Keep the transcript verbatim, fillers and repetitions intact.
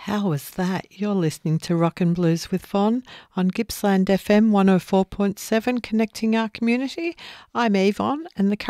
How was that? You're listening to Rock and Blues with Von on Gippsland F M one oh four point seven, connecting our community. I'm Yvonne, and the